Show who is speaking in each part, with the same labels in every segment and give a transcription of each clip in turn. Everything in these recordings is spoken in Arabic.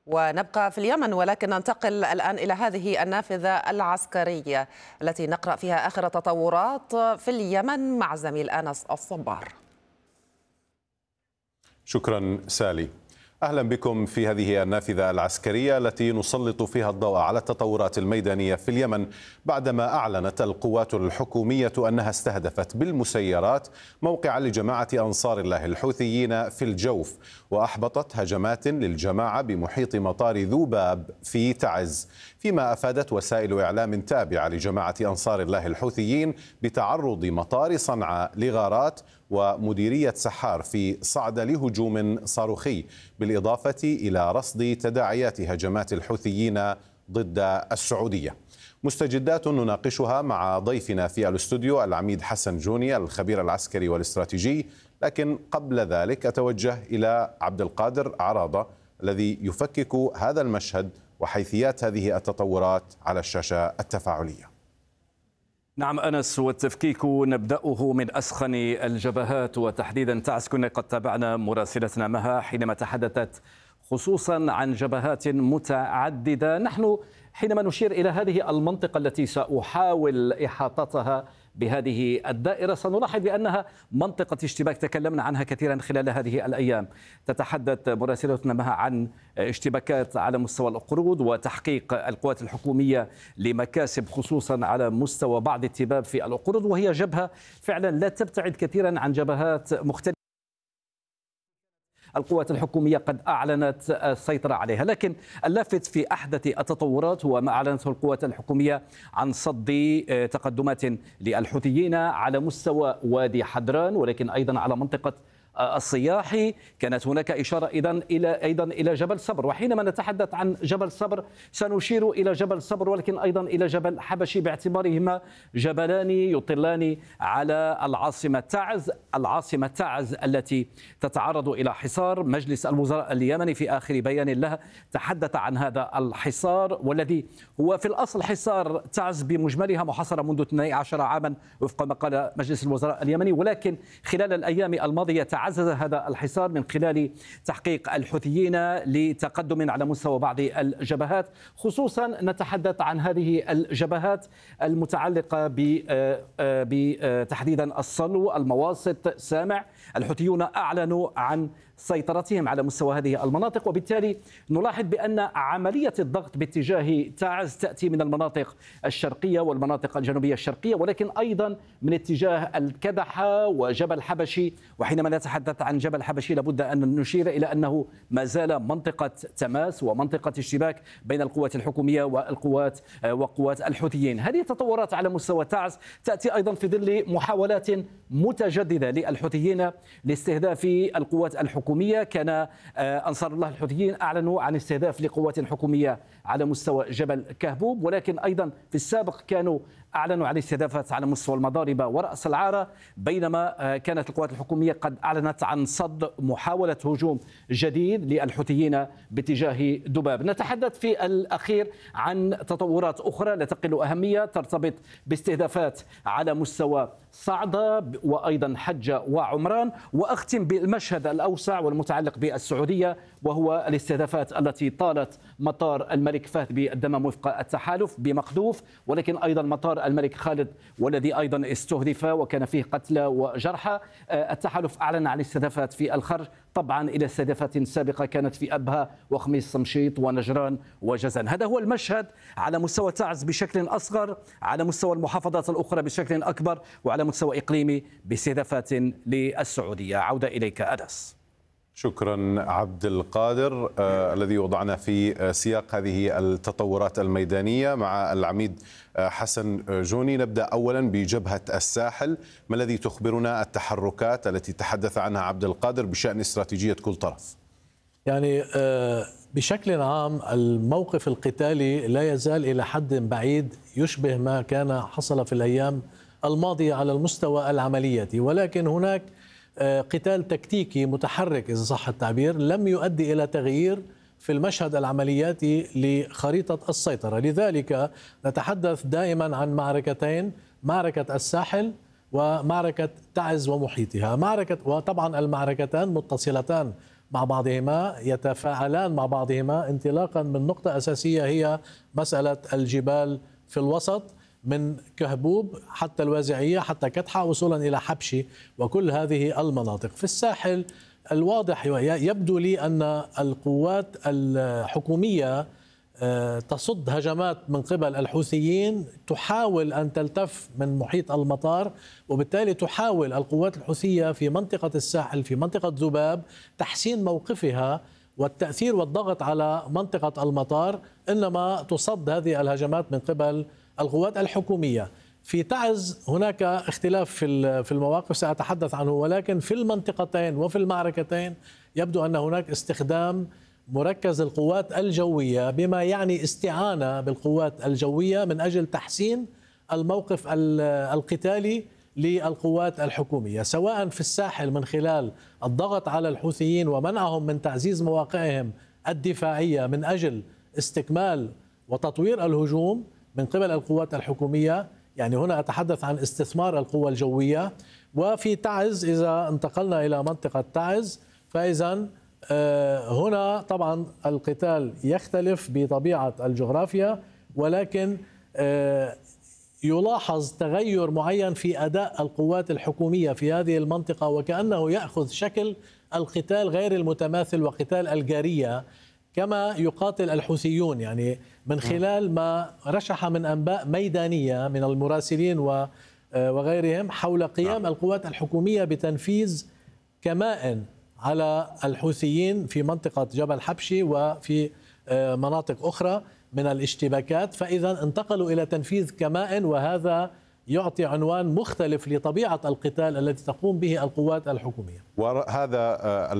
Speaker 1: ونبقى في اليمن، ولكن ننتقل الآن إلى هذه النافذة العسكرية التي نقرأ فيها آخر التطورات في اليمن مع زميل أنس الصبار.
Speaker 2: شكرا سالي. أهلا بكم في هذه النافذة العسكرية التي نسلط فيها الضوء على التطورات الميدانية في اليمن بعدما أعلنت القوات الحكومية أنها استهدفت بالمسيرات موقعا لجماعة أنصار الله الحوثيين في الجوف، وأحبطت هجمات للجماعة بمحيط مطار ذوباب في تعز، فيما أفادت وسائل إعلام تابعة لجماعة أنصار الله الحوثيين بتعرض مطار صنعاء لغارات ومديرية سحار في صعدة لهجوم صاروخي، بالإضافة إلى رصد تداعيات هجمات الحوثيين ضد السعودية. مستجدات نناقشها مع ضيفنا في الاستوديو العميد حسن جوني الخبير العسكري والاستراتيجي، لكن قبل ذلك أتوجه إلى عبد القادر عراضة الذي يفكك هذا المشهد وحيثيات هذه التطورات على الشاشة التفاعلية.
Speaker 3: نعم أنس، والتفكيك نبدأه من أسخن الجبهات وتحديدا تعز. كنا قد تابعنا مراسلتنا مها حينما تحدثت خصوصا عن جبهات متعددة. نحن حينما نشير إلى هذه المنطقة التي سأحاول إحاطتها بهذه الدائرة سنلاحظ بأنها منطقة اشتباك تكلمنا عنها كثيرا خلال هذه الأيام. تتحدث مراسلتنا مها عن اشتباكات على مستوى القرود وتحقيق القوات الحكومية لمكاسب خصوصا على مستوى بعض التباب في القرود، وهي جبهة فعلا لا تبتعد كثيرا عن جبهات مختلفة القوات الحكومية قد أعلنت السيطرة عليها. لكن اللافت في أحدث التطورات هو ما أعلنته القوات الحكومية عن صد تقدمات للحوثيين على مستوى وادي حدران، ولكن أيضا على منطقة الصياحي. كانت هناك إشارة أيضا إلى جبل صبر، وحينما نتحدث عن جبل صبر سنشير إلى جبل صبر ولكن أيضا إلى جبل حبشي، باعتبارهما جبلان يطلان على العاصمة تعز التي تتعرض إلى حصار. مجلس الوزراء اليمني في آخر بيان له تحدث عن هذا الحصار، والذي هو في الأصل حصار تعز بمجملها محاصرة منذ 12 عاما وفق ما قال مجلس الوزراء اليمني، ولكن خلال الأيام الماضية تعزز هذا الحصار من خلال تحقيق الحوثيين لتقدم على مستوى بعض الجبهات. خصوصا نتحدث عن هذه الجبهات المتعلقة بتحديدا الصلو، المواسط، سامع. الحوثيون أعلنوا عن سيطرتهم على مستوى هذه المناطق، وبالتالي نلاحظ بأن عملية الضغط باتجاه تعز تأتي من المناطق الشرقية والمناطق الجنوبية الشرقية، ولكن أيضا من اتجاه الكدحة وجبل حبشي. وحينما نتحدث عن جبل حبشي لابد أن نشير إلى أنه ما زال منطقة تماس ومنطقة اشتباك بين القوات الحكومية وقوات الحوثيين. هذه التطورات على مستوى تعز تأتي أيضا في ظل محاولات متجددة للحوثيين لاستهداف القوات الحكومية. كان أنصار الله الحوثيين أعلنوا عن استهداف لقوات حكومية على مستوى جبل كهبوب، ولكن أيضا في السابق كانوا أعلنوا عن استهدافات على مستوى المضاربة ورأس العارة، بينما كانت القوات الحكومية قد أعلنت عن صد محاولة هجوم جديد للحوثيين باتجاه دباب. نتحدث في الأخير عن تطورات أخرى لا تقل أهمية ترتبط باستهدافات على مستوى صعدة وأيضا حجة وعمران، وأختم بالمشهد الأوسع والمتعلق بالسعودية، وهو الاستهدافات التي طالت مطار الملك فهد بالدمام وفق التحالف بمقذوف، ولكن أيضا مطار الملك خالد والذي أيضا استهدف وكان فيه قتلى وجرحى. التحالف أعلن عن استهدافات في الخرج، طبعا إلى استهدافات سابقة كانت في أبها وخميس سمشيط ونجران وجزان. هذا هو المشهد على مستوى تعز بشكل أصغر، على مستوى المحافظات الأخرى بشكل أكبر، وعلى مستوى إقليمي باستهدافات للسعودية. عودة إليك أنس.
Speaker 2: شكرا عبد القادر الذي وضعنا في سياق هذه التطورات الميدانية مع العميد حسن جوني. نبدأ أولا بجبهة الساحل، ما الذي تخبرنا التحركات التي تحدث عنها عبد القادر بشأن استراتيجية كل طرف؟
Speaker 4: يعني بشكل عام الموقف القتالي لا يزال إلى حد بعيد يشبه ما كان حصل في الأيام الماضية على المستوى العملياتي، ولكن هناك قتال تكتيكي متحرك إذا صح التعبير لم يؤدي إلى تغيير في المشهد العملياتي لخريطة السيطرة. لذلك نتحدث دائما عن معركتين، معركة الساحل ومعركة تعز ومحيطها. وطبعا المعركتان متصلتان مع بعضهما، يتفاعلان مع بعضهما انطلاقا من نقطة أساسية هي مسألة الجبال في الوسط، من كهبوب حتى الوازعية حتى كدحة وصولا إلى حبشي وكل هذه المناطق. في الساحل الواضح يبدو لي أن القوات الحكومية تصد هجمات من قبل الحوثيين، تحاول أن تلتف من محيط المطار، وبالتالي تحاول القوات الحوثية في منطقة الساحل في منطقة ذباب تحسين موقفها والتأثير والضغط على منطقة المطار، إنما تصد هذه الهجمات من قبل القوات الحكومية. في تعز هناك اختلاف في المواقف سأتحدث عنه، ولكن في المنطقتين وفي المعركتين يبدو أن هناك استخدام مركز القوات الجوية، بما يعني استعانة بالقوات الجوية من أجل تحسين الموقف القتالي للقوات الحكومية، سواء في الساحل من خلال الضغط على الحوثيين ومنعهم من تعزيز مواقعهم الدفاعية من أجل استكمال وتطوير الهجوم من قبل القوات الحكومية. يعني هنا أتحدث عن استثمار القوى الجوية. وفي تعز إذا انتقلنا إلى منطقة تعز فإذا هنا طبعا القتال يختلف بطبيعة الجغرافيا، ولكن يلاحظ تغير معين في أداء القوات الحكومية في هذه المنطقة، وكأنه يأخذ شكل القتال غير المتماثل وقتال الجارية كما يقاتل الحوثيون، يعني من خلال ما رشح من أنباء ميدانية من المراسلين وغيرهم حول قيام القوات الحكومية بتنفيذ كمائن على الحوثيين في منطقة جبل حبشي وفي مناطق أخرى من الاشتباكات، فإذا انتقلوا إلى تنفيذ كمائن، وهذا يعطي عنوان مختلف لطبيعة القتال التي تقوم به القوات الحكومية.
Speaker 2: وهذا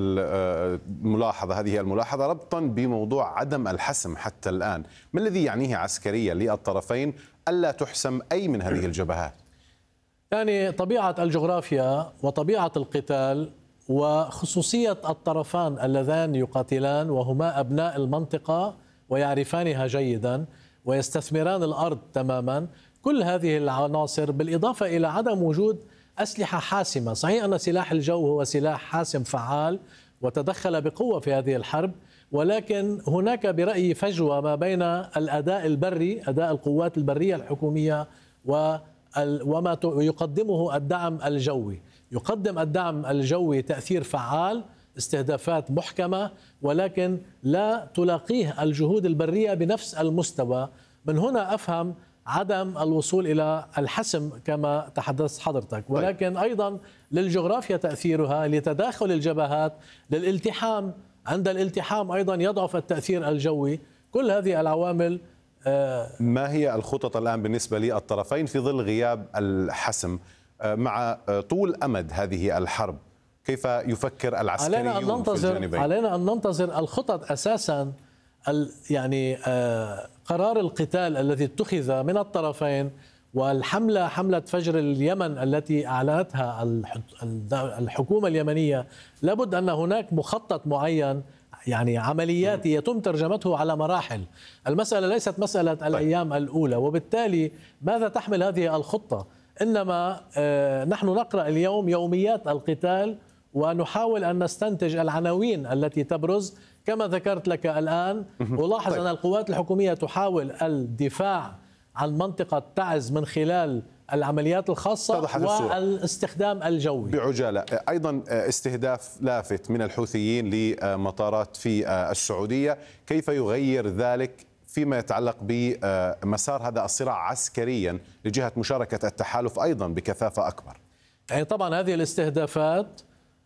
Speaker 2: هذه الملاحظة ربطا بموضوع عدم الحسم حتى الآن، ما الذي يعنيه عسكريا للطرفين ألا تحسم أي من هذه الجبهات؟
Speaker 4: يعني طبيعة الجغرافيا وطبيعة القتال وخصوصية الطرفان اللذان يقاتلان وهما أبناء المنطقة ويعرفانها جيدا ويستثمران الأرض تماما، كل هذه العناصر بالإضافة إلى عدم وجود أسلحة حاسمة. صحيح أن سلاح الجو هو سلاح حاسم فعال وتدخل بقوة في هذه الحرب، ولكن هناك برأيي فجوة ما بين الأداء البري، أداء القوات البرية الحكومية، وما يقدمه الدعم الجوي. يقدم الدعم الجوي تأثير فعال، استهدافات محكمة، ولكن لا تلاقيه الجهود البرية بنفس المستوى. من هنا أفهم عدم الوصول إلى الحسم كما تحدثت حضرتك، ولكن أيضا للجغرافيا تأثيرها، لتداخل الجبهات، للالتحام، عند الالتحام أيضا يضعف التأثير الجوي. كل هذه العوامل.
Speaker 2: ما هي الخطط الآن بالنسبة للطرفين في ظل غياب الحسم مع طول أمد هذه الحرب؟ كيف يفكر العسكريون في الجانبين؟
Speaker 4: علينا أن ننتظر الخطط أساسا. يعني قرار القتال الذي اتخذ من الطرفين والحملة، حملة فجر اليمن التي أعلنتها الحكومة اليمنية، لابد أن هناك مخطط معين، يعني عملياتي يتم ترجمته على مراحل. المسألة ليست مسألة الأيام الأولى، وبالتالي ماذا تحمل هذه الخطة؟ إنما نحن نقرأ اليوم يوميات القتال ونحاول أن نستنتج العناوين التي تبرز كما ذكرت لك الآن. ألاحظ أن القوات الحكومية تحاول الدفاع عن منطقة تعز من خلال العمليات الخاصة والاستخدام الجوي
Speaker 2: بعجالة. أيضا استهداف لافت من الحوثيين لمطارات في السعودية، كيف يغير ذلك فيما يتعلق بمسار هذا الصراع عسكريا لجهة مشاركة التحالف أيضا بكثافة أكبر؟
Speaker 4: يعني طبعا هذه الاستهدافات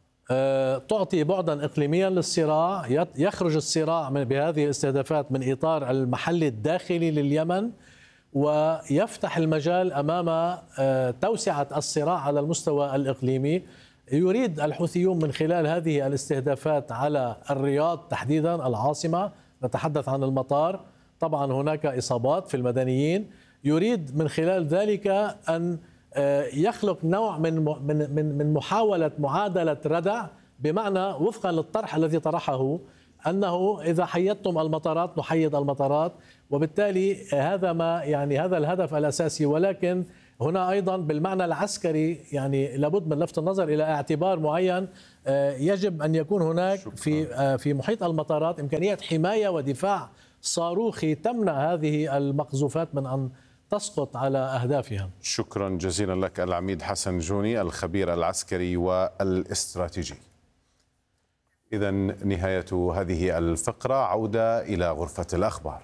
Speaker 4: تعطي بعدا إقليميا للصراع. يخرج الصراع بهذه الاستهدافات من إطار المحل الداخلي لليمن، ويفتح المجال أمام توسعة الصراع على المستوى الإقليمي. يريد الحوثيون من خلال هذه الاستهدافات على الرياض تحديدا العاصمة، نتحدث عن المطار، طبعا هناك إصابات في المدنيين، يريد من خلال ذلك أن يخلق نوع من محاولة معادلة ردع، بمعنى وفقا للطرح الذي طرحه أنه إذا حيدتم المطارات نحيد المطارات، وبالتالي هذا ما يعني هذا الهدف الأساسي. ولكن هنا أيضا بالمعنى العسكري يعني لابد من لفت النظر إلى اعتبار معين. يجب أن يكون هناك في محيط المطارات إمكانية حماية ودفاع صاروخي تمنع هذه المقذوفات من أن تسقط على أهدافها.
Speaker 2: شكرا جزيلا لك العميد حسن جوني الخبير العسكري والاستراتيجي. إذا نهاية هذه الفقرة، عودة إلى غرفة الأخبار.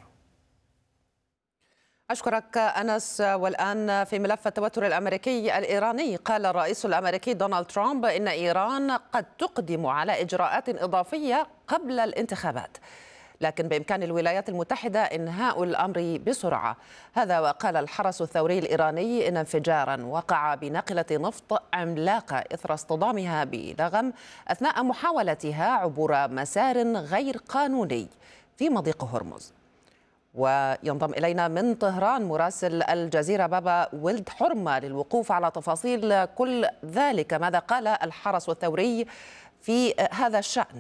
Speaker 1: أشكرك أنس. والآن في ملف التوتر الأمريكي الإيراني، قال الرئيس الأمريكي دونالد ترامب إن إيران قد تقدم على إجراءات إضافية قبل الانتخابات، لكن بإمكان الولايات المتحدة إنهاء الأمر بسرعة. هذا وقال الحرس الثوري الإيراني إن انفجارا وقع بناقلة نفط عملاقة إثر اصطدامها بلغم أثناء محاولتها عبور مسار غير قانوني في مضيق هرمز. وينضم إلينا من طهران مراسل الجزيرة بابا ولد حرمة للوقوف على تفاصيل كل ذلك. ماذا قال الحرس الثوري في هذا الشأن؟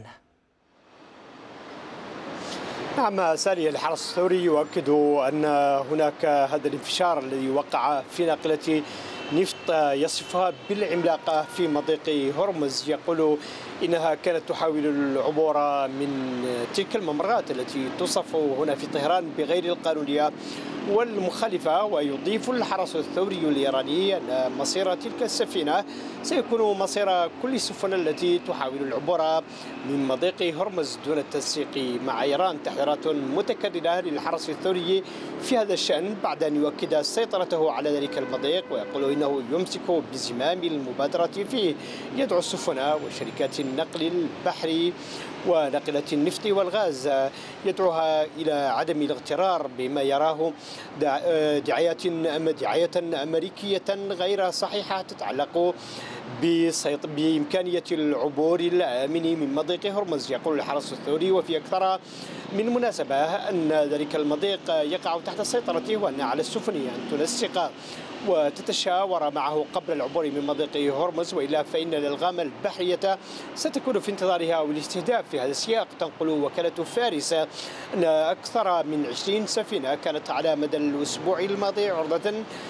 Speaker 5: نعم سالي، الحرس الثوري يؤكد أن هناك هذا الانفجار الذي وقع في ناقلة نفط يصفها بالعملاقة في مضيق هرمز. يقول إنها كانت تحاول العبور من تلك الممرات التي تصف هنا في طهران بغير القانونية والمخالفة. ويضيف الحرس الثوري الإيراني أن مصير تلك السفينة سيكون مصير كل السفن التي تحاول العبور من مضيق هرمز دون التنسيق مع إيران. تحذيرات متكررة للحرس الثوري في هذا الشأن بعد أن يؤكد سيطرته على ذلك المضيق، ويقول إنه يمسك بزمام المبادرة فيه. يدعو السفن وشركات النقل البحري ونقلة النفط والغاز، يدعوها إلى عدم الاغترار بما يراه دعاية أمريكية غير صحيحة تتعلق بإمكانية العبور الآمن من مضيق هرمز. يقول الحرس الثوري وفي أكثر من مناسبة أن ذلك المضيق يقع تحت سيطرته، وأن على السفن أن تنسق وتتشاور معه قبل العبور من مضيق هرمز، وإلا فإن الألغام البحرية ستكون في انتظارها والاستهداف. في هذا السياق تنقل وكالة فارس أن أكثر من 20 سفينة كانت على مدى الأسبوع الماضي عرضة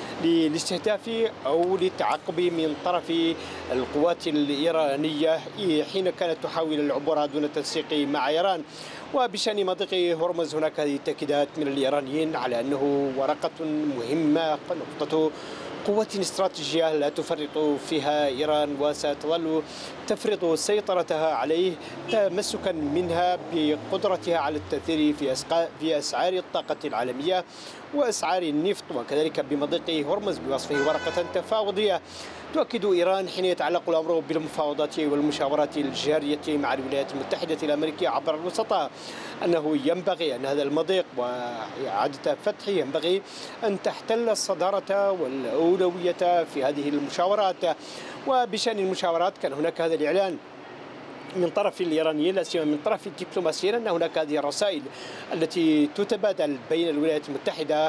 Speaker 5: للاستهداف أو للتعقب من طرف القوات الإيرانية حين كانت تحاول العبور دون التنسيق مع إيران. وبشأن مضيق هرمز هناك هذه التأكيدات من الإيرانيين على أنه ورقة مهمة، نقطة قوة استراتيجية لا تفرط فيها إيران وستظل تفرض سيطرتها عليه تمسكا منها بقدرتها على التأثير في أسعار الطاقة العالمية وأسعار النفط، وكذلك بمضيق هرمز بوصفه ورقة تفاوضية. تؤكد إيران حين يتعلق الأمر بالمفاوضات والمشاورات الجارية مع الولايات المتحدة الأمريكية عبر الوسطاء أنه ينبغي أن هذا المضيق وإعادة فتحه ينبغي أن تحتل الصدارة والأولوية في هذه المشاورات. وبشأن المشاورات كان هناك هذا الإعلان من طرف الإيرانيين لا سيما من طرف الدبلوماسيين أن هناك هذه الرسائل التي تتبادل بين الولايات المتحدة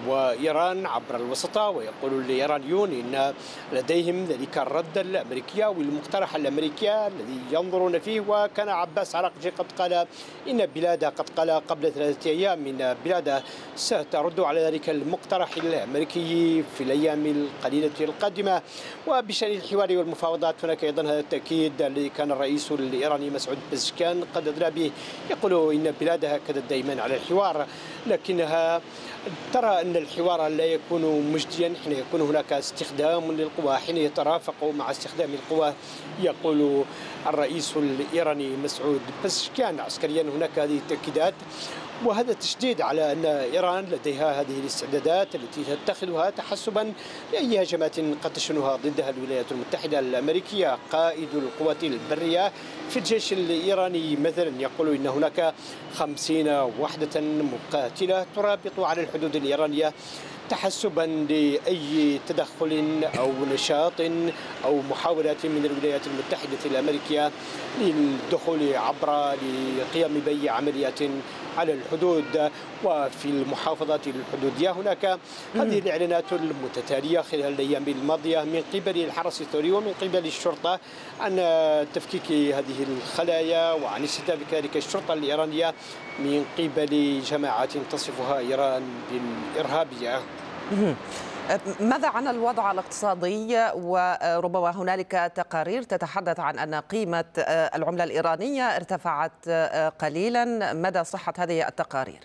Speaker 5: وإيران عبر الوسطاء. ويقول الإيرانيون إن لديهم ذلك الرد الأمريكي والمقترح الأمريكي الذي ينظرون فيه. وكان عباس عراقجي قد قال إن بلاده قد قال قبل 3 أيام إن بلاده سترد على ذلك المقترح الأمريكي في الأيام القليلة القادمة. وبشأن الحوار والمفاوضات هناك أيضا هذا التأكيد الذي كان الرئيس الإيراني مسعود بزشكيان قد أدلى به، يقول إن بلادها كادت دائما على الحوار، لكنها ترى أن الحوار لا يكون مجديا حين يكون هناك استخدام للقوى، حين يترافق مع استخدام القوى. يقول الرئيس الإيراني مسعود بزشكيان عسكريا هناك هذه التأكيدات وهذا تشديد على أن إيران لديها هذه الاستعدادات التي تتخذها تحسبا لأي هجمات قد تشنها ضدها الولايات المتحدة الأمريكية. قائد القوات البرية في الجيش الإيراني مثلا يقول إن هناك 50 وحدة مقاتلة ترابط على الحدود الإيرانية تحسبا لأي تدخل أو نشاط أو محاولات من الولايات المتحدة الأمريكية للدخول عبر لقيام بأي عمليات على الحدود وفي المحافظات الحدودية. هناك هذه الإعلانات المتتالية خلال الأيام الماضية من قبل الحرس الثوري ومن قبل الشرطة عن تفكيك هذه الخلايا وعن استهداف كذلك الشرطة الإيرانية من قبل جماعات تصفها إيران بالإرهابية.
Speaker 1: ماذا عن الوضع الاقتصادي؟ وربما هنالك تقارير تتحدث عن أن قيمة العملة الإيرانية ارتفعت قليلا، مدى صحة هذه التقارير؟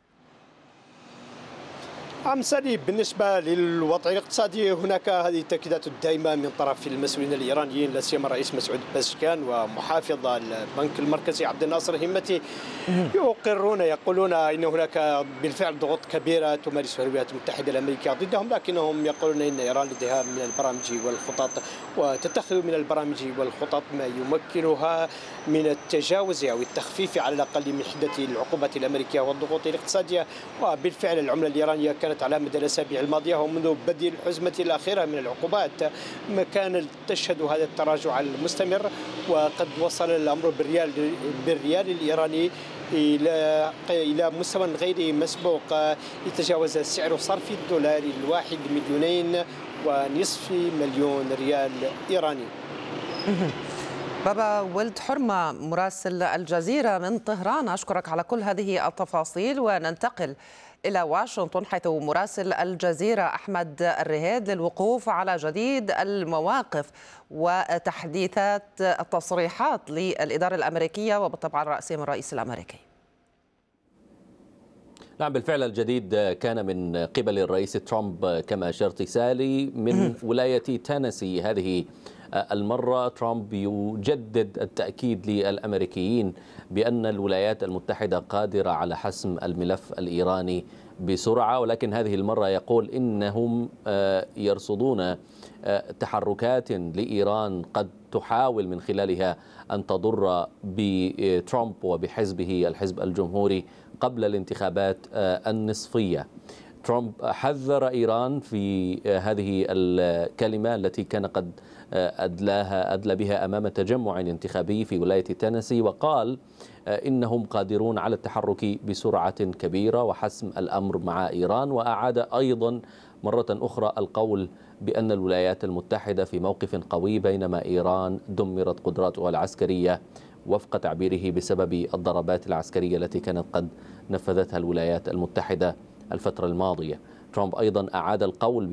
Speaker 5: سالي، بالنسبة للوضع الاقتصادي هناك هذه التأكيدات الدائمة من طرف المسؤولين الإيرانيين، لا سيما الرئيس مسعود بازشكان ومحافظ البنك المركزي عبد الناصر همتي، يقولون إن هناك بالفعل ضغوط كبيرة تمارسها الولايات المتحدة الأمريكية ضدهم، لكنهم يقولون إن إيران لديها من البرامج والخطط وتتخذ من البرامج والخطط ما يمكنها من التجاوز أو التخفيف على الأقل من حدة العقوبات الأمريكية والضغوط الاقتصادية. وبالفعل العملة الإيرانية كانت على مدى الأسابيع الماضية ومنذ بدء الحزمة الأخيرة من العقوبات كانت تشهد هذا التراجع المستمر، وقد وصل الأمر بالريال الإيراني إلى مستوى غير مسبوق، يتجاوز سعر صرف الدولار الواحد 2.5 مليون ريال إيراني.
Speaker 1: بابا ولد حرمة، مراسل الجزيرة من طهران، أشكرك على كل هذه التفاصيل. وننتقل إلى واشنطن حيث مراسل الجزيرة أحمد الرهيد للوقوف على جديد المواقف وتحديثات التصريحات للإدارة الأمريكية وبالطبع رأسهم الرئيس الأمريكي.
Speaker 6: نعم، بالفعل الجديد كان من قبل الرئيس ترامب كما أشرت سالي من ولاية تينيسي. هذه المرة ترامب يجدد التأكيد للأمريكيين بأن الولايات المتحدة قادرة على حسم الملف الإيراني بسرعة، ولكن هذه المرة يقول إنهم يرصدون تحركات لإيران قد تحاول من خلالها أن تضر بترامب وبحزبه الحزب الجمهوري قبل الانتخابات النصفية. ترامب حذر إيران في هذه الكلمة التي كان قد أدلى بها أمام تجمع انتخابي في ولاية تينيسي، وقال إنهم قادرون على التحرك بسرعة كبيرة وحسم الأمر مع إيران. وأعاد أيضا مرة أخرى القول بأن الولايات المتحدة في موقف قوي بينما إيران دمرت قدراتها العسكرية وفق تعبيره بسبب الضربات العسكرية التي كانت قد نفذتها الولايات المتحدة الفترة الماضية. ترامب أيضا أعاد القول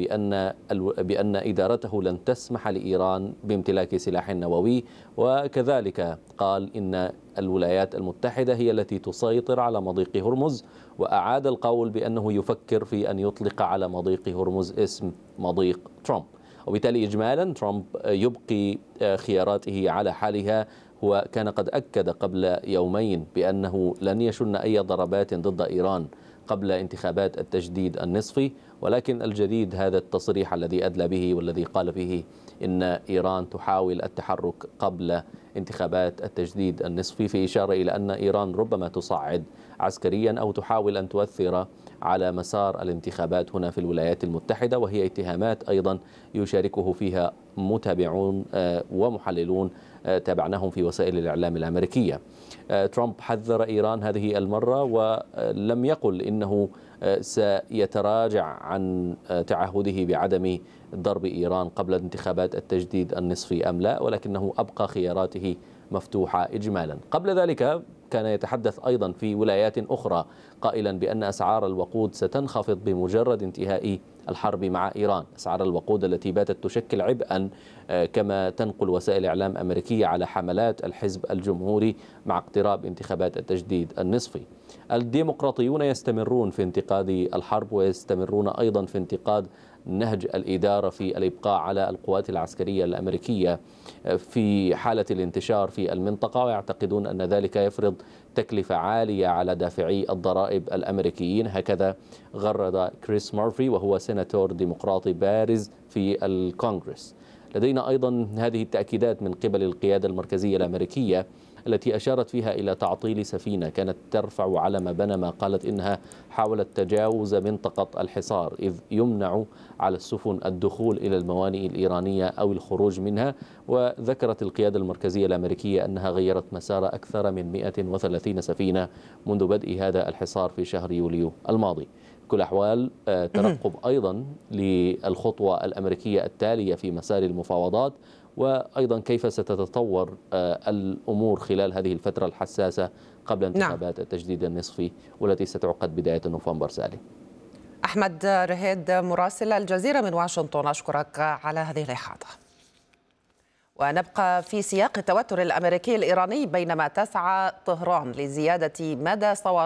Speaker 6: بأن إدارته لن تسمح لإيران بامتلاك سلاح نووي، وكذلك قال إن الولايات المتحدة هي التي تسيطر على مضيق هرمز، وأعاد القول بأنه يفكر في أن يطلق على مضيق هرمز اسم مضيق ترامب. وبالتالي إجمالا ترامب يبقي خياراته على حالها. هو كان قد أكد قبل يومين بأنه لن يشن أي ضربات ضد إيران قبل انتخابات التجديد النصفي، ولكن الجديد هذا التصريح الذي أدلى به والذي قال فيه إن إيران تحاول التحرك قبل انتخابات التجديد النصفي، في إشارة إلى أن إيران ربما تصعد عسكريا أو تحاول أن تؤثر على مسار الانتخابات هنا في الولايات المتحدة، وهي اتهامات أيضا يشاركه فيها متابعون ومحللون تابعناهم في وسائل الإعلام الأمريكية. ترامب حذر إيران هذه المرة ولم يقل إنه سيتراجع عن تعهده بعدم ضرب إيران قبل انتخابات التجديد النصفي أم لا، ولكنه أبقى خياراته مفتوحة إجمالا. قبل ذلك كان يتحدث أيضا في ولايات أخرى قائلا بأن أسعار الوقود ستنخفض بمجرد انتهاء الحرب مع إيران، أسعار الوقود التي باتت تشكل عبئا كما تنقل وسائل إعلام أمريكية على حملات الحزب الجمهوري مع اقتراب انتخابات التجديد النصفي. الديمقراطيون يستمرون في انتقاد الحرب ويستمرون أيضا في انتقاد نهج الإدارة في الإبقاء على القوات العسكرية الأمريكية في حالة الانتشار في المنطقة، ويعتقدون أن ذلك يفرض تكلفة عالية على دافعي الضرائب الأمريكيين. هكذا غرد كريس مورفي وهو سيناتور ديمقراطي بارز في الكونغرس. لدينا أيضا هذه التأكيدات من قبل القيادة المركزية الأمريكية التي أشارت فيها إلى تعطيل سفينة كانت ترفع علم بنما، قالت إنها حاولت تجاوز منطقة الحصار إذ يمنع على السفن الدخول إلى الموانئ الإيرانية أو الخروج منها. وذكرت القيادة المركزية الأمريكية أنها غيرت مسار أكثر من 130 سفينة منذ بدء هذا الحصار في شهر يوليو الماضي. بكل أحوال ترقب أيضا للخطوة الأمريكية التالية في مسار المفاوضات، وأيضا كيف ستتطور الأمور خلال هذه الفترة الحساسة قبل انتخابات التجديد النصفي والتي ستعقد بداية نوفمبر. سالي.
Speaker 1: أحمد رهيد مراسل الجزيرة من واشنطن، أشكرك على هذه الإحاطة. ونبقى في سياق التوتر الأمريكي الإيراني بينما تسعى طهران لزيادة مدى صواريخ